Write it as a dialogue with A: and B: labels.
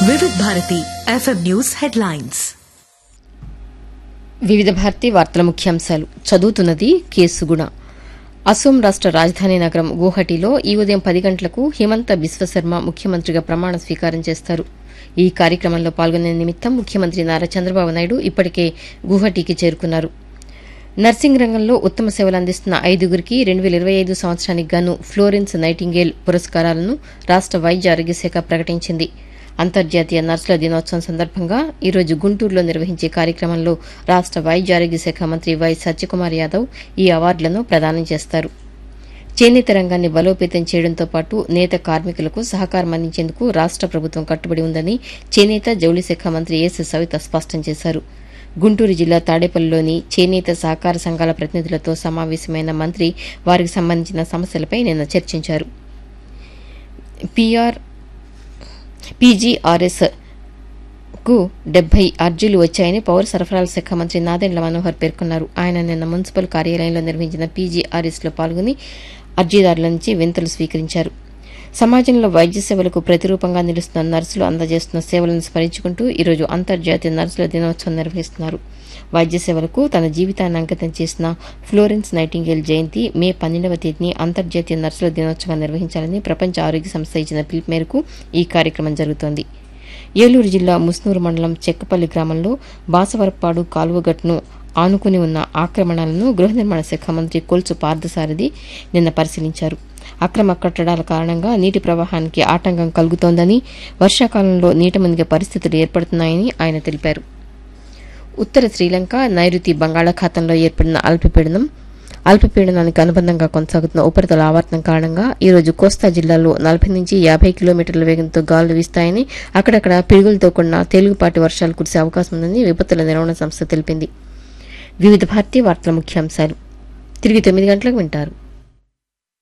A: వివిధ Bharati FM news headlines.
B: వివిధ భారతి వార్తల ముఖ్యాంశాలు చదువుతున్నది కేసుగుణ. అసోం రాష్ట రాజధాని నగరం గువాహటిలో ఈ ఉదయం 10 గంటలకు హిమంత బిశ్వశర్మ ముఖ్యమంత్రిగా ప్రమాణ స్వీకారం చేస్తారు. ఈ కార్యక్రమంలో పాల్గొనే నిమిత్తం ముఖ్యమంత్రి నారా చంద్రబాబు నాయుడు ఇప్పటికే గువాహటికి చేరుకున్నారు. నర్సింగ్ రంగంలో ఉత్తమ సేవలు అందిస్తున్న 5గురికి 2025 సంవత్సరానికి గాను ఫ్లోరెన్స్ నైటింగేల్ పురస్కారాలను రాష్ట వైద్య ఆరోగ్య శాఖ ప్రకటించింది. అంతర్జాతీయ నర్సుల దినోత్సవం సందర్భంగా ఈరోజు గుంటూరులో నిర్వహించే కార్యక్రమంలో రాష్ట వైద్య ఆరోగ్య శాఖ మంత్రి వై సత్యకుమార్ యాదవ్ ఈ అవార్డులను ప్రదానం చేస్తారు. చేనేత రంగాన్ని బలోపేతం చేయడంతో పాటు నేత కార్మికులకు సహకారం అందించేందుకు రాష్ట ప్రభుత్వం కట్టుబడి ఉందని చేనేత జౌళి శాఖ మంత్రి ఎస్ సవిత స్పష్టం చేశారు. గుంటూరు జిల్లా తాడేపల్లిలోని చేనేత సహకార సంఘాల ప్రతినిధులతో సమావేశమైన మంత్రి వారికి సంబంధించిన సమస్యలపై నిన్న చర్చించారు. పీజీఆర్ఎస్ కు 70 అర్జీలు వచ్చాయని పౌర సరఫరాల శాఖ మంత్రి నాదెండ్ల మనోహర్ పేర్కొన్నారు. ఆయన నిన్న మున్సిపల్ కార్యాలయంలో నిర్వహించిన పీజీఆర్ఎస్ లో పాల్గొని అర్జీదారుల నుంచి వినతులు స్వీకరించారు. సమాజంలో వైద్య సేవలకు ప్రతిరూపంగా నిలుస్తున్న నర్సులు అందజేస్తున్న సేవలను స్మరించుకుంటూ ఈరోజు అంతర్జాతీయ నర్సుల దినోత్సవం నిర్వహిస్తున్నారు. వైద్య సేవలకు తన జీవితాన్ని అంకితం చేసిన ఫ్లోరెన్స్ నైటింగేల్ జయంతి మే 12వ తేదీని అంతర్జాతీయ నర్సుల దినోత్సవం నిర్వహించాలని ప్రపంచ ఆరోగ్య సంస్థ ఇచ్చిన పిలుపు మేరకు ఈ కార్యక్రమం జరుగుతోంది. ఏలూరు జిల్లా ముస్నూరు మండలం చెక్కపల్లి గ్రామంలో బాసవరప్పాడు కాలువగట్టును ఆనుకుని ఉన్న ఆక్రమణలను గృహ నిర్మాణ శాఖ మంత్రి కొల్సు పార్థసారథి నిన్న పరిశీలించారు. అక్రమ కట్టడాల కారణంగా నీటి ప్రవాహానికి ఆటంకం కలుగుతోందని, వర్షాకాలంలో నీట మునిగే పరిస్థితులు ఏర్పడుతున్నాయని ఆయన తెలిపారు. ఉత్తర శ్రీలంక నైరుతి బంగాళాఖాతంలో ఏర్పడిన అల్పపీడనానికి అనుబంధంగా కొనసాగుతున్న ఉపరితల ఆవర్తనం కారణంగా ఈ రోజు కోస్తా జిల్లాలో 40 నుంచి 50 కిలోమీటర్ల వేగంతో గాలులు వీస్తాయని, అక్కడక్కడ పిడుగులతో కూడిన తేలికపాటి వర్షాలు కురిసే అవకాశం ఉందని విపత్తుల నిర్వహణ సంస్థ తెలిపింది. వివిధ భారతీయ వార్తల ముఖ్యాంశాలు తిరిగి 9 గంటలకు వింటారు.